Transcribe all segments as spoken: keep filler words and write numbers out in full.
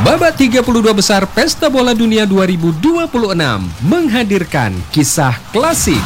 Babak tiga puluh dua besar Pesta Bola Dunia dua ribu dua puluh enam menghadirkan kisah klasik.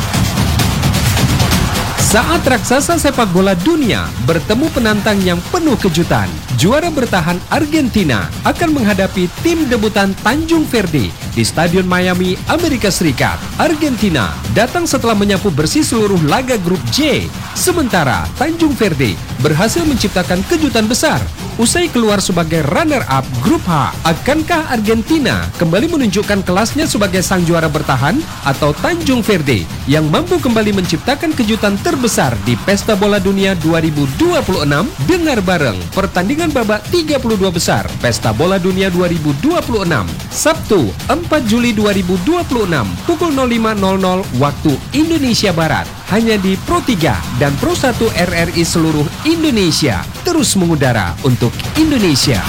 Saat raksasa sepak bola dunia bertemu penantang yang penuh kejutan, juara bertahan Argentina akan menghadapi tim debutan Tanjung Verde di Stadion Miami, Amerika Serikat. Argentina datang setelah menyapu bersih seluruh laga grup J, sementara Tanjung Verde berhasil menciptakan kejutan besar usai keluar sebagai runner-up grup H. Akankah Argentina kembali menunjukkan kelasnya sebagai sang juara bertahan atau Tanjung Verde yang mampu kembali menciptakan kejutan terbesar di Pesta Bola Dunia dua ribu dua puluh enam? Dengar bareng pertandingan babak tiga puluh dua besar Pesta Bola Dunia dua ribu dua puluh enam, Sabtu empat Juli dua ribu dua puluh enam pukul nol lima nol nol waktu Indonesia Barat, hanya di Pro tiga dan Pro satu R R I seluruh Indonesia, terus mengudara untuk Indonesia.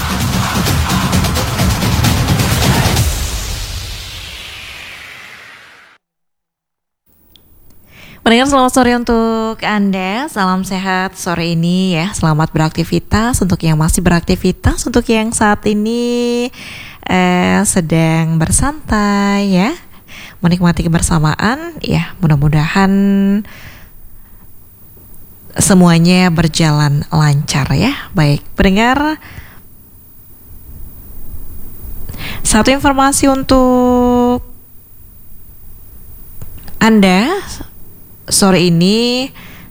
Pendengar, selamat sore untuk Anda. Salam sehat sore ini ya. Selamat beraktivitas untuk yang masih beraktivitas, untuk yang saat ini eh, sedang bersantai ya, menikmati kebersamaan ya. Mudah-mudahan semuanya berjalan lancar ya. Baik, pendengar, satu informasi untuk Anda sore ini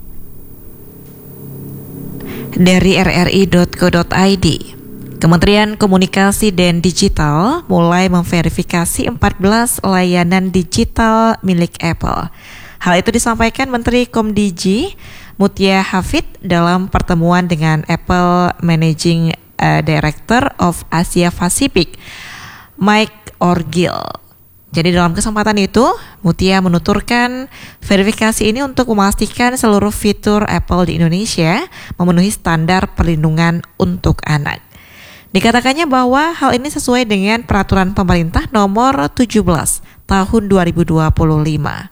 dari r r i dot co dot i d. Kementerian Komunikasi dan Digital mulai memverifikasi empat belas layanan digital milik Apple. Hal itu disampaikan Menteri Komdigi Mutia Hafid dalam pertemuan dengan Apple Managing uh, Director of Asia Pacific, Mike Orgil. Jadi dalam kesempatan itu, Mutia menuturkan verifikasi ini untuk memastikan seluruh fitur Apple di Indonesia memenuhi standar perlindungan untuk anak. Dikatakannya bahwa hal ini sesuai dengan peraturan pemerintah nomor tujuh belas tahun dua ribu dua puluh lima.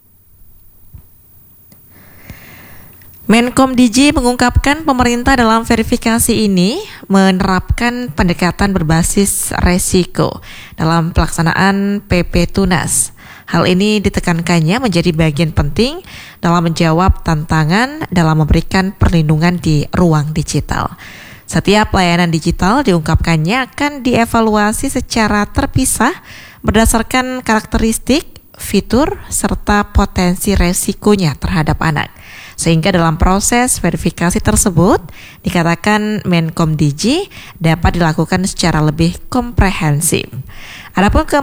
Menkomdigi mengungkapkan pemerintah dalam verifikasi ini menerapkan pendekatan berbasis resiko dalam pelaksanaan P P Tunas. Hal ini ditekankannya menjadi bagian penting dalam menjawab tantangan dalam memberikan perlindungan di ruang digital. Setiap layanan digital diungkapkannya akan dievaluasi secara terpisah berdasarkan karakteristik, fitur, serta potensi resikonya terhadap anak. Sehingga dalam proses verifikasi tersebut dikatakan Menkomdigi dapat dilakukan secara lebih komprehensif. Adapun ke